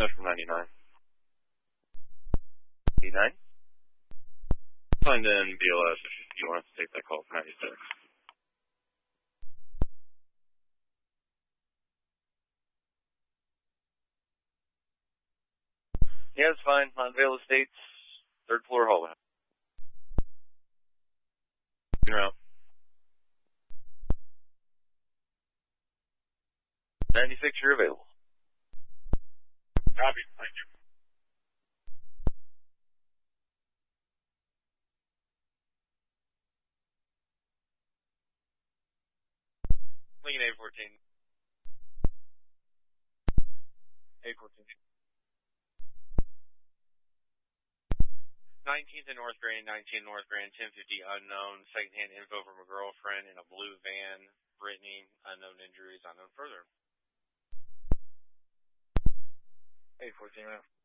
That's from 99. 89? Find in BLS if you want to take that call from 96. Yeah, it's fine. Montvale Estates, 3rd floor hallway. You're out. 96, you're available. Copy. Thank you. Lincoln 814. 814. 19th and North Grand, 19th North Grand, 1050 unknown. Secondhand info from a girlfriend in a blue van. Brittany, unknown injuries, unknown further. 814, man.